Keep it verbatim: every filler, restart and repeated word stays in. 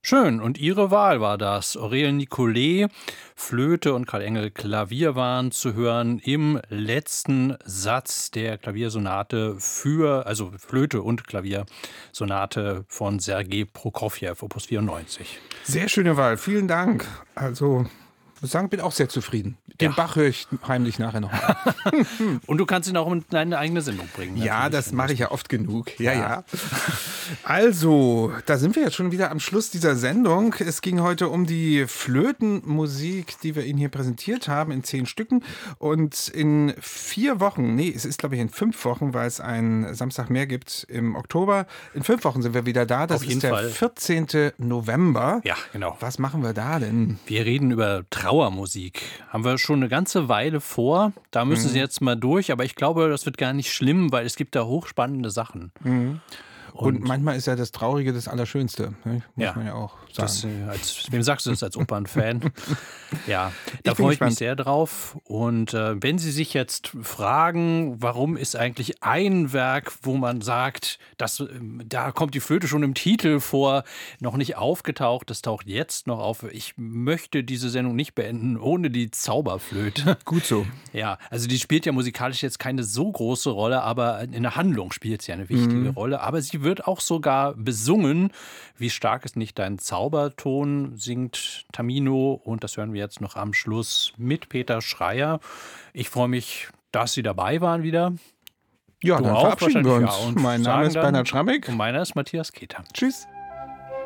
Schön. Und Ihre Wahl war das. Aurel Nicolai, Flöte und Karl Engel Klavier waren zu hören im letzten Satz der Klaviersonate für, also Flöte und Klaviersonate von Sergei Prokofjew, Opus vierundneunzig. Sehr schöne Wahl. Vielen Dank. Also, ich muss sagen, bin auch sehr zufrieden. Den Ja. Bach höre ich heimlich nachher noch mal. Und du kannst ihn auch in deine eigene Sendung bringen. Ja, natürlich. das mache ich ja oft genug. Ja, Ja. ja. Also, da sind wir jetzt schon wieder am Schluss dieser Sendung. Es ging heute um die Flötenmusik, die wir Ihnen hier präsentiert haben, in zehn Stücken. Und in vier Wochen, nee, es ist glaube ich in fünf Wochen, weil es einen Samstag mehr gibt im Oktober. In fünf Wochen sind wir wieder da. Das Auf jeden ist der Fall. vierzehnten November. Ja, genau. Was machen wir da denn? Wir reden über Trauermusik. Haben wir schon eine ganze Weile vor. Da müssen Sie jetzt mal durch. Aber ich glaube, das wird gar nicht schlimm, weil es gibt da hochspannende Sachen. Und, manchmal ist ja das Traurige das Allerschönste, ne? Muss Ja. man ja auch sagen. Das, äh, als, wem sagst du das als Opernfan? Ja, da bin freue ich mich gespannt. sehr drauf. Und äh, wenn Sie sich jetzt fragen, warum ist eigentlich ein Werk, wo man sagt, dass, ähm, da kommt die Flöte schon im Titel vor, noch nicht aufgetaucht, das taucht jetzt noch auf. Ich möchte diese Sendung nicht beenden ohne die Zauberflöte. Gut so. Ja, also die spielt ja musikalisch jetzt keine so große Rolle, aber in der Handlung spielt sie eine wichtige Rolle. Aber sie wird auch sogar besungen. Wie stark ist nicht dein Zauberton, singt Tamino. Und das hören wir jetzt noch am Schluss mit Peter Schreier. Ich freue mich, dass Sie dabei waren wieder. Ja, Du dann auch verabschieden wir uns. wahrscheinlich, ja. Und mein Name sagen ist dann- Bernhard Schrammick. Und meiner ist Matthias Keter. Tschüss.